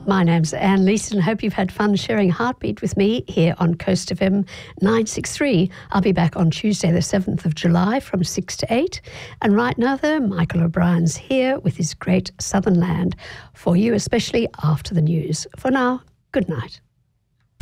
My name's Anne Leeson. Hope you've had fun sharing Heartbeat with me here on Coast FM 963. I'll be back on Tuesday the 7th of July from 6 to 8. And right now, though, Michael O'Brien's here with his great Southern Land for you, especially after the news. For now, good night.